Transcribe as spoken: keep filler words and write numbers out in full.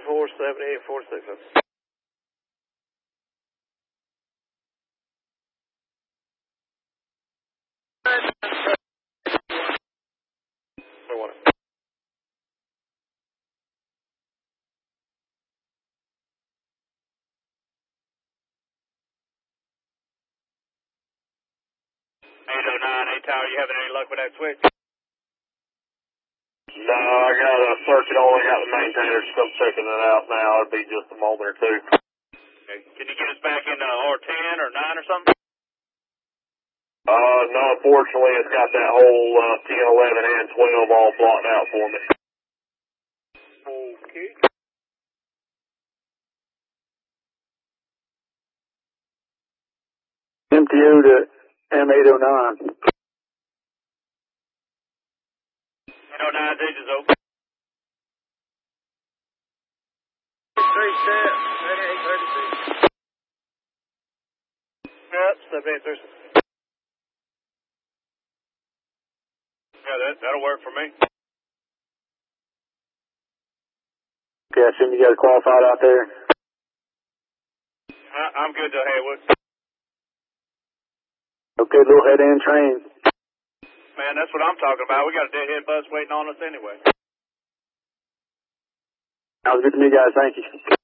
four seven eight four six. eight oh nine, eight Tower, you having any luck with that switch? No, I got a circuit only, got the maintainer still checking it out now. It'll be just a moment or two. Okay. Can you get us back in uh, R ten or nine or something? Uh, no, unfortunately, it's got that whole uh, ten, eleven, and twelve all blocked out for me. Okay. M T O to M eight oh nine. eight oh nine, digits open. Three step, thirty-eight thirty-six. Yep, seventy-eight thirty-six. Yeah, that, that'll work for me. Okay, I assume you guys qualified out there. I, I'm good to Haywood. Okay, little head in train. Man, that's what I'm talking about. We got a deadhead bus waiting on us anyway. Sounds good to me, guys. Thank you.